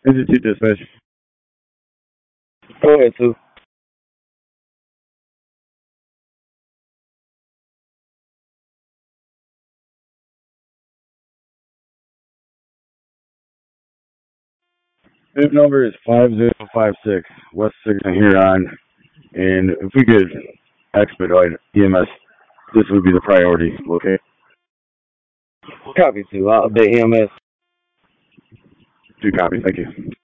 Institute dispatch. Go ahead, Sue. Bib number is 5056 West 6th and Huron. And if we could expedite EMS, this would be the priority. Okay. Copy, Sue. I'll update EMS. Two copies. Thank you.